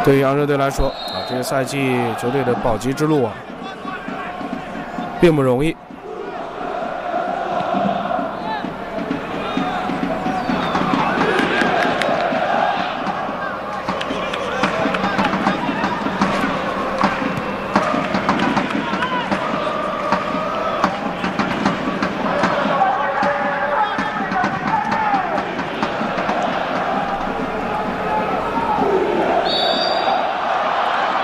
对于扬州队来说啊，这个赛季球队的保级之路啊，并不容易。